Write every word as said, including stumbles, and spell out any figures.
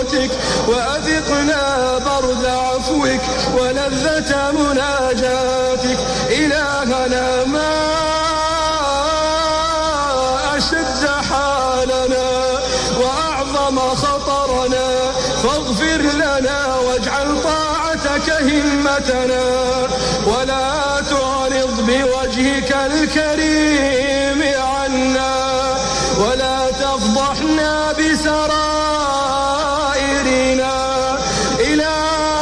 صوتك، وأذقنا برد عفوك ولذة مناجاتك. إلهنا ما أشد حالنا وأعظم خطرنا، فاغفر لنا واجعل طاعتك همتنا، ولا تعرض بوجهك الكريم